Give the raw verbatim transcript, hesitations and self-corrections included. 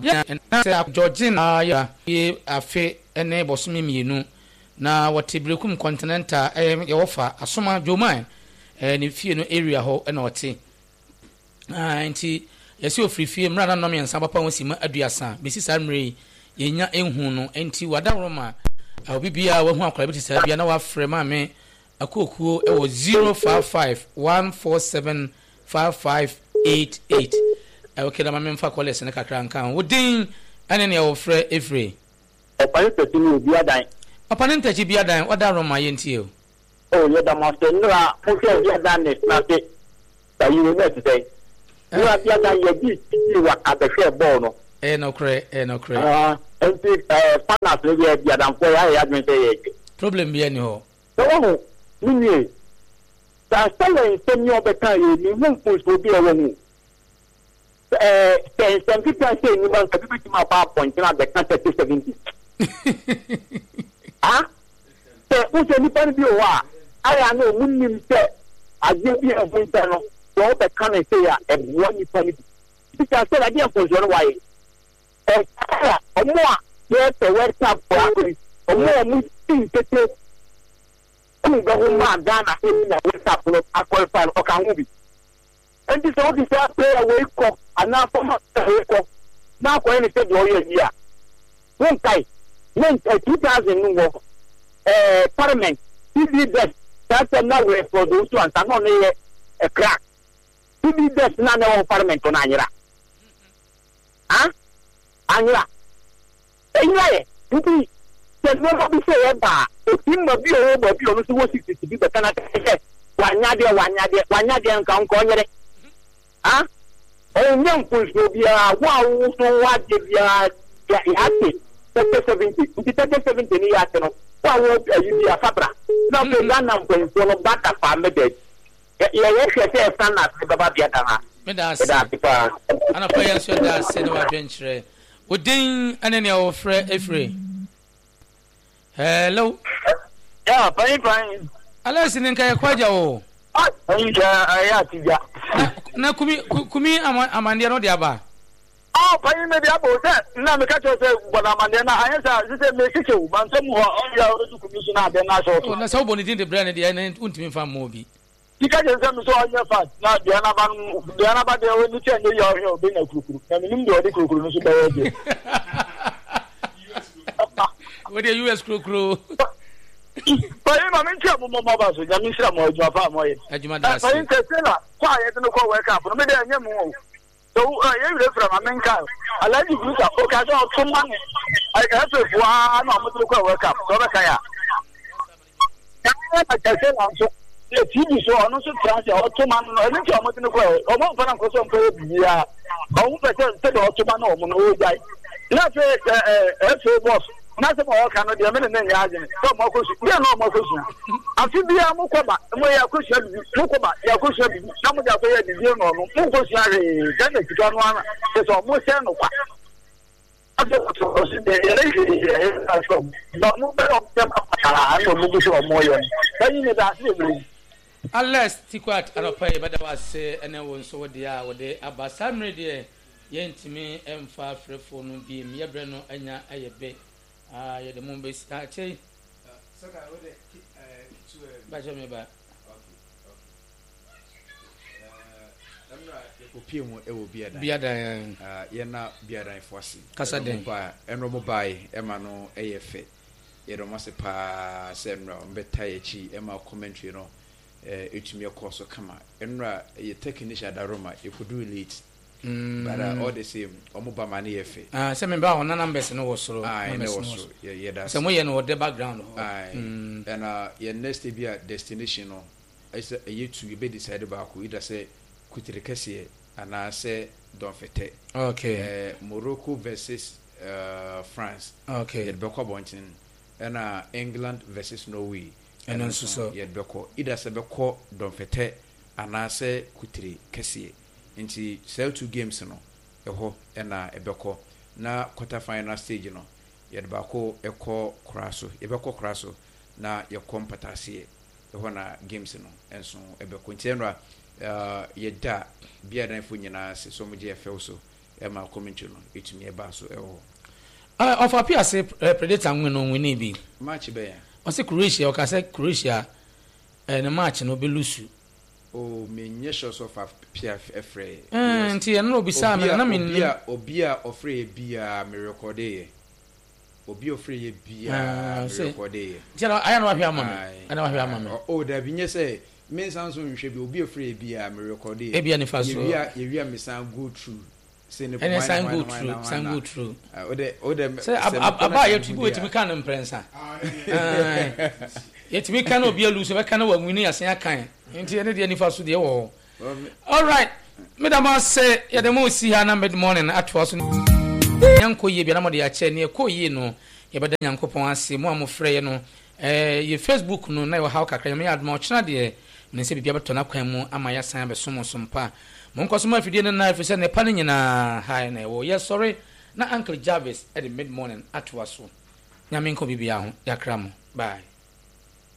yeah na Georgina ya ye afe ene bosome mienu na wote brekum continental eh ye wofa asoma Joman eh ne fie no area ho na wote ah nti yesi ofiri fie mra na nom yensa papa won sima aduasa besi samre yenya ehun no nti wadawroma obibia wa hu akora bi tisa bia na wa frɛ ma me akokuo e wo zero five five one four seven five five eight eight e o keda ma me mfa college ne kakra nkan wo din ane ne wo frɛ efre opane tati ni obi adan opane tati bi adan wadawroma yentie o oh ye da master nra mo se bi adan ne na te ta yi ne te nra bi adan ye bi ti wa abehwe ball no eh no kre eh no kre ah enti eh partners no ye bi adan ko ya ya admin say ye problem bi ani ho so wo ni ta style temi obeka ye ni mo nko bi e wo mu eh ten ten people say ni man ka bi ma pa point na be kan thirty seventy ah te o se ni pan bi o wa aya no munnim se aje bi e fun ta no so be kan say ya e bo ni pan bi ka se la dia ko joro wa ye eh omo a ye te WhatsApp for akuri omo mu tin tete ku ga hu ma Ghana e na WhatsApp no akol fan o kan ubi enti so di sa player we ko ana former we ko na ko ni se do ye dia won kai men two thousand no eh parliament T V desk that's now we for those ones and no ye a crack T V desk na na parliament na anyira ah anyira enyira ye nti se no bi se ye ba o tin mo bi o bo bi o no so sixty bi be kana ke wanya de wanya de wanya de nka nko nyere ah o nyam kunso bia wa wo so wa de bia ya ate thirty seventy nti thirty seventy ni ya te no wa wo ayi bia fabra na be Ghana mpenso no bata fa mede ya ye hwe se standard be baba bia da ha me da se ana pa yan so da se no adventure odin ane ne o frɛ efre hello yeah fine fine ala sinin kai kwaja o ah ya ya tija na kumi kumi amande no dia ba ah fine me dia bo se na me ka cho se bona amande na ayensa se me kike u ban so mu ho on ya o kumi so na de na so to na so boni din de brand dia na untimi fa mo bi tika je se me so on ya fa na dia na ba dia na ba de o ni tende yo yo be na kurukuru na me nim de o de kurukuru no so ba ye de we de U S kurukuru Payin ma min che mo mo ba so ja min sira mo ajuma fa mo ye ajuma da payin se se na kwa ye de no ko work up no me de anya mo o so ye wi fra ma min ka alaji gruta o ka so to ma ai ka se bua na mo de ko work up so be ka ya ya na ka se na so ye ti bi so ono so transi o to ma no ni ti o mo de ko o mo fa na ko so mpo bi ya o mo pe se se de o to ma na o mo no o jai na se eh eh boss na se mo ka no de me ne nya aje so mo ko su de no mo ko su afi bia mo ko ba mo ya ko su bi mo ko ba ya ko su bi na mo ja so ya di no no mo ko su are dan de tito no ana so mo se no kwa aso ko su de ele je aso no mo be o te ma para no mo ko su mo yo bani ne da se mo Alex Tikwat anopai bada wase ene won so wode a wode abasamre de yentimi emfa frefo no bi me yebre no anya ayebe ah ye de mo be sta chei saka wode eh kitu ba je me ba amra opie mu e wo biada biada ah ye na biada fosi kasa den ba enro mo bai e ma no e ye fe ye do mo se pa se enro mbeta ye chi e ma commentary no eh etumi ekoso kama enra ye technician da Roma e could do elite mm but uh, all the same omo ba mane ye fe ah se me ba wona numbers no wosoro ah no wosoro ye ye da se mo ye no the background ah and uh your next be a destination no is a ye to be decide ba ko ida say kutire kese ana say don fete okay eh Morocco versus uh France okay ye be ko bontin and uh England versus Norway and nso so ye be ko ida se be ko don fete ana say kutire kese nti sell two games no eho na ebeko na quarter final stage no ye de ba ko eko kraso ye be ko kraso na ye kompatase eho na games no enso ebeko nti enra uh ye da bia dan fo nyina se so mo je efew so ema commentary no etumi eba so ewo ah of appear say Predator win no win bi match be ya o say Croatia o ka say Croatia eh the match no be lose o me nye shots of appear efre eh nti e no obi sa me na me obi a obi a ofre bia me record e obi ofre ye bia me record e nti aya no ahwe ama me ana ahwe ama me o da bi nye say me san so nhwe bi obi ofre bia me record e e bia ne fa so ye bia ye bia me san go through say ne point san go through san go through o de o de say aba ye tubu etimi kan imprensa eh yetimi kan obi aluso be kan wa nwini asen akan nti ene de ni fa so de wo all right madam say ye de mo si ha na mid morning atwa so yanko ye bia na mo de ya che ne ko ye no ye beda yankopon ase mo amofre ye no eh ye Facebook no na yo ha kakra me admo ochna de me se bibia beto na kwan mu ama ya san be somo sompa mo nkoso ma fidie na afise ne pa ne nyina ha na wo yes sorry na Uncle Jarvis at the mid morning atwa so nyame nko bibia ho yakra mo bye.